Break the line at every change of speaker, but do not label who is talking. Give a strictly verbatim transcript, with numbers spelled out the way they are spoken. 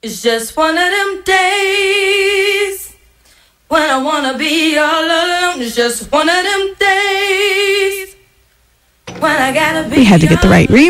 It's just one of them days when I wanna be all alone. It's just one of them days when I gotta be.
We had to get the right remix.